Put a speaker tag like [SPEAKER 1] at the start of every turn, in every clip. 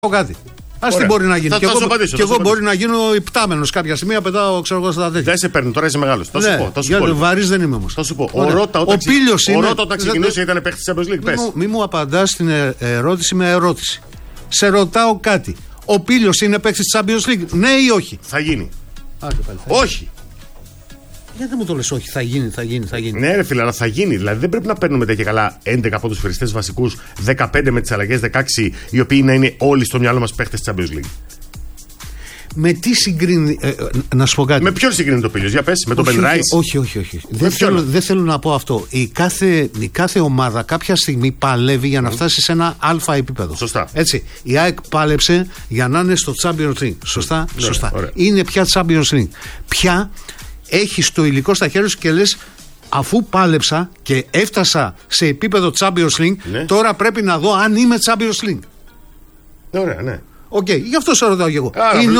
[SPEAKER 1] κάτι. Ας τι μπορεί να γίνει. Και εγώ μπορεί να γίνω υπτάμενος κάποια στιγμή, να πετάω ξέρω στα τέτοια.
[SPEAKER 2] Δεν σε παίρνει, τώρα είσαι μεγάλος. Θα σου πω.
[SPEAKER 1] Για το βαρύς δεν είμαι όμως.
[SPEAKER 2] Θα σου πω. Ο Ρώτα όταν ξεκινούσε ήταν παίχτης της Champions League. Πες.
[SPEAKER 1] Μη μου απαντάς την ερώτηση με ερώτηση. Σε ρωτάω κάτι. Ο Πίλιος είναι παίχτης της Champions League, ναι ή όχι?
[SPEAKER 2] Θα γίνει. Όχι.
[SPEAKER 1] Γιατί μου το λες όχι, θα γίνει.
[SPEAKER 2] Ναι, ρε φίλε, αλλά θα γίνει. Δηλαδή δεν πρέπει να παίρνουμε τέτοια καλά 11 ποδοσφαιριστές βασικούς, 15 με τις αλλαγές, 16 οι οποίοι να είναι όλοι στο μυαλό μας παίχτες της Champions League.
[SPEAKER 1] Με τι συγκρίνει, να σου πω κάτι.
[SPEAKER 2] Με ποιον συγκρίνει το Πίλιος, για πες, με τον Ben Rice?
[SPEAKER 1] Όχι. Δεν θέλω να πω αυτό. Η κάθε ομάδα κάποια στιγμή παλεύει για να φτάσει σε ένα αλφα επίπεδο.
[SPEAKER 2] Σωστά.
[SPEAKER 1] Έτσι. Η ΑΕΚ πάλεψε για να είναι στο Champions League. Σωστά.
[SPEAKER 2] Ναι,
[SPEAKER 1] Σωστά.
[SPEAKER 2] ωραία.
[SPEAKER 1] Είναι πια Champions League. Πια έχεις το υλικό στα χέρια σου και λες, αφού πάλεψα και έφτασα σε επίπεδο Champions League,
[SPEAKER 2] ναι,
[SPEAKER 1] τώρα πρέπει να δω αν είμαι Champions League.
[SPEAKER 2] Ωραία, ναι.
[SPEAKER 1] Οκ, γι' αυτό σε ρωτάω και εγώ. Είναι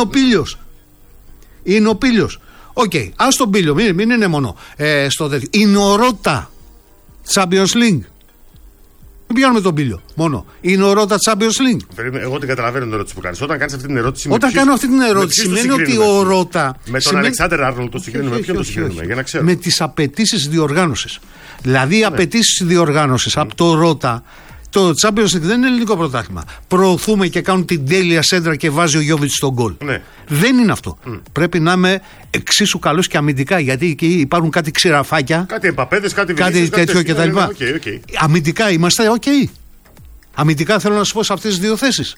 [SPEAKER 1] ο Πίλιος. Οκ, ας τον Πίλιο, μην είναι μόνο στο τέτοιο. Είναι ο Ρώτα Champions League. Μην πιάνουμε τον Πίλιο μόνο. Είναι ο Ρώτα Champions League.
[SPEAKER 2] Εγώ την καταλαβαίνω την ερώτηση που κάνεις. Όταν κάνεις αυτή την ερώτηση.
[SPEAKER 1] Κάνω αυτή την ερώτηση, σημαίνει ότι ο Ρώτα.
[SPEAKER 2] Με τον Αλεξάνδερ Άρνολντ το συγκρίνουμε. Ποιον το συγκρίνουμε, για να ξέρω.
[SPEAKER 1] Με τις απαιτήσεις διοργάνωσης. Δηλαδή, οι απαιτήσεις διοργάνωσης από το Ρώτα. Το Champions League δεν είναι ελληνικό πρωτάθλημα. Προωθούμε και κάνουν την τέλεια σέντρα και βάζει ο Γιόβιτς τον γκολ.
[SPEAKER 2] Ναι.
[SPEAKER 1] Δεν είναι αυτό. Πρέπει να είμαι εξίσου καλός και αμυντικά, γιατί εκεί υπάρχουν κάτι ξηραφάκια.
[SPEAKER 2] Κάτι εμπαπέδες, κάτι
[SPEAKER 1] τέτοιο κτλ.
[SPEAKER 2] Okay.
[SPEAKER 1] Αμυντικά είμαστε, αμυντικά θέλω να σου πω σε αυτές τις δύο θέσεις.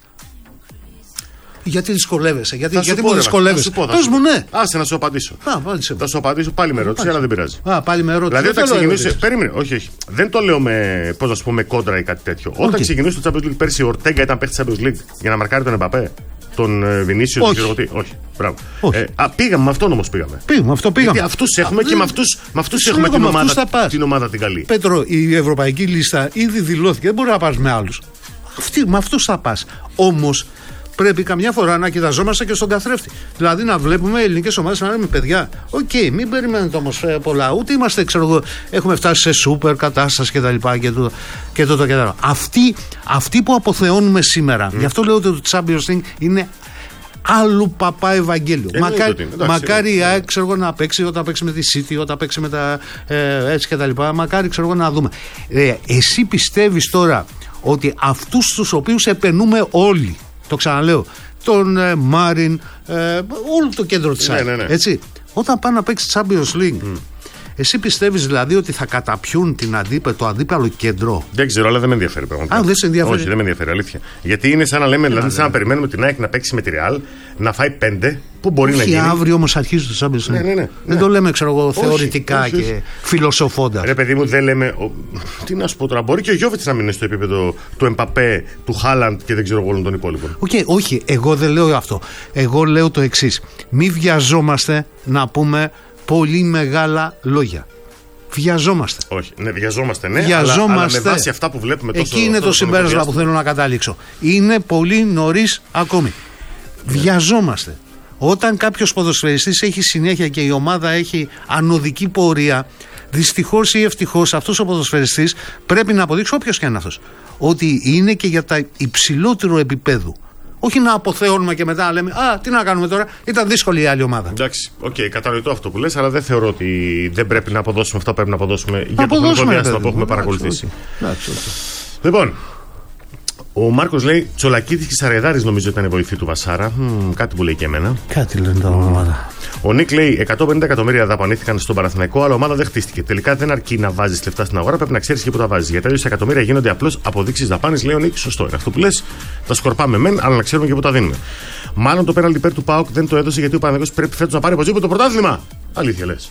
[SPEAKER 1] Γιατί δυσκολεύεσαι, γιατί μου δυσκολεύεσαι. Πες μου, ναι.
[SPEAKER 2] Άσε να σου απαντήσω. Θα σου απαντήσω πάλι με ερώτηση, αλλά δεν πειράζει.
[SPEAKER 1] Πάλι με ερώτηση.
[SPEAKER 2] Δηλαδή όταν ξεκινούσε. Περίμενε, όχι. Δεν το λέω με, πώς να σου πω, με κόντρα ή κάτι τέτοιο. Όταν ξεκινούσε το Champions League πέρσι, ο Ορτέγκα ήταν παίχτης της Champions League για να μαρκάρει τον Εμπαπέ, τον Βινίσιο, τον Γιωργοτή. Όχι. Μπράβο. Πήγαμε, με αυτόν όμως πήγαμε. Γιατί αυτούς έχουμε και με αυτούς έχουμε την ομάδα την καλή.
[SPEAKER 1] Πέτρο, η ευρωπαϊκή λίστα ήδη δηλώθηκε. Δεν μπορεί να πας με άλλους. Με αυτούς θα πας. Όμως πρέπει καμιά φορά να κοιταζόμαστε και στον καθρέφτη. Δηλαδή να βλέπουμε ελληνικές ομάδες να λέμε παιδιά, μην περιμένετε όμως πολλά. Ούτε είμαστε, έχουμε φτάσει σε σούπερ κατάσταση και το. Αυτοί που αποθεώνουμε σήμερα, γι' αυτό λέω ότι το Champions League είναι άλλου παπά Ευαγγέλιο. Μακάρι η ΑΕΚ να παίξει όταν παίξει με τη City, όταν παίξει με τα έτσι και τα λοιπά. Μακάρι να δούμε. Εσύ πιστεύεις τώρα ότι αυτούς τους οποίους επενούμε όλοι, το ξαναλέω, τον Μάριν, όλο το κέντρο της ΑΕΚ, έτσι, όταν πάνε να παίξει Champions League, εσύ πιστεύεις δηλαδή ότι θα καταπιούν το αντίπαλο κέντρο?
[SPEAKER 2] Δεν ξέρω, αλλά δεν με ενδιαφέρει πραγματικά.
[SPEAKER 1] Δεν σε ενδιαφέρει?
[SPEAKER 2] Όχι, δεν με ενδιαφέρει, αλήθεια. Γιατί είναι σαν να λέμε, δηλαδή, σαν να περιμένουμε την ΑΕΚ να παίξει με τη Real, να φάει 5, που μπορεί να γίνει.
[SPEAKER 1] Αύριο όμως αρχίζει το Champions League. Δεν το λέμε, θεωρητικά και φιλοσοφώντας.
[SPEAKER 2] Ρε παιδί μου, δεν λέμε. Τι να σου πω τώρα, μπορεί και ο Γιόβιτς να μην είναι στο επίπεδο του Εμπαπέ, του Χάλαντ και δεν ξέρω όλων των υπόλοιπων.
[SPEAKER 1] Όχι, εγώ δεν λέω αυτό. Εγώ λέω το εξής. Μη βιαζόμαστε να πούμε πολύ μεγάλα λόγια. Βιαζόμαστε.
[SPEAKER 2] Όχι, ναι, βιαζόμαστε, ναι.
[SPEAKER 1] Αλλά
[SPEAKER 2] με βάση αυτά που βλέπουμε τόσο.
[SPEAKER 1] Εκεί είναι το συμπέρασμα που θέλω να καταλήξω. Είναι πολύ νωρίς ακόμη. Βιαζόμαστε. Όταν κάποιος ποδοσφαιριστής έχει συνέχεια και η ομάδα έχει ανωδική πορεία, δυστυχώς ή ευτυχώς αυτός ο ποδοσφαιριστής πρέπει να αποδείξει, όποιος και είναι αυτός, ότι είναι και για τα υψηλότερου επίπεδου. Όχι να αποθεώνουμε και μετά να λέμε τι να κάνουμε τώρα, ήταν δύσκολη η άλλη ομάδα.
[SPEAKER 2] Εντάξει, κατανοητό αυτό που λες, αλλά δεν θεωρώ ότι δεν πρέπει να αποδώσουμε αυτά που πρέπει να αποδώσουμε για το χρονικό διάστημα που έχουμε παρακολουθήσει. Λοιπόν, ο Μάρκος λέει Τσολακίδης και Σαρεδάρης νομίζω ήταν η βοηθή του Βασάρα. Κάτι που λέει και εμένα.
[SPEAKER 1] Κάτι λένε τα ομάδα.
[SPEAKER 2] Ο Νίκ λέει 150 εκατομμύρια δαπανήθηκαν στον Παναθηναϊκό, αλλά ομάδα δεν χτίστηκε. Τελικά δεν αρκεί να βάζεις λεφτά στην αγορά, πρέπει να ξέρεις και πού τα βάζεις. Γιατί τέτοια εκατομμύρια γίνονται απλώς αποδείξεις δαπάνης, λέει ο Νίκ. Σωστό είναι αυτό που λες. Τα σκορπάμε μεν, αλλά να ξέρουμε και πού τα δίνουμε. Μάλλον το πέναλτι υπέρ του ΠΑΟΚ δεν το έδωσε γιατί ο Παναθηναϊκός πρέπει φέτος να πάρει οπωσδήποτε το πρωτάθλημα. Αλήθεια λες.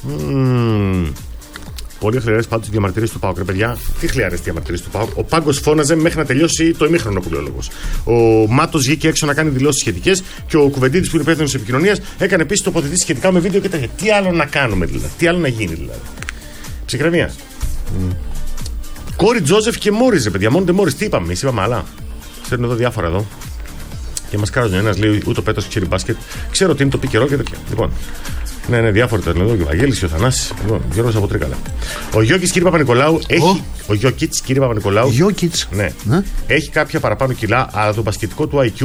[SPEAKER 2] Πολύ χλιαρές πάντως οι διαμαρτυρίες του ΠΑΟΚ. Ρε παιδιά, τι χλιαρές διαμαρτυρίες του ΠΑΟΚ. Ο Πάγκος φώναζε μέχρι να τελειώσει το ημίχρονο που λέει ο λόγος. Ο Μάτος βγήκε έξω να κάνει δηλώσεις σχετικές και ο Κουβεντίδης που είναι υπεύθυνος επικοινωνίας έκανε επίσης τοποθετήσεις σχετικά με βίντεο και τέτοια. Τι άλλο να κάνουμε δηλαδή, τι άλλο να γίνει δηλαδή. Ψυχραιμία. Κόρη Τζόζεφ και Μόρις, ρε παιδιά, μόνο Μόρις. Τι είπαμε, εμείς είπαμε άλλα. Ξέρουν εδώ διάφορα εδώ. Και μας κάραζε ένας λέει ούτε ο Πέτρος ξέρει μπάσκετ. Ξέρω ότι είναι το πικερό και τέτοια. Λοιπόν. Ναι, διάφορα τα λέω. Και ο Βαγγέλης και ο Θανάσης. Γιώργος από Τρίκαλα. Ο Γιώκητς, κύριε Παπα-Νικολάου, έχει. Ο Γιώκητς, κύριε Παπα-Νικολάου.
[SPEAKER 1] Γιώκητς.
[SPEAKER 2] Ναι. Έχει κάποια παραπάνω κιλά, αλλά το μπασκετικό του IQ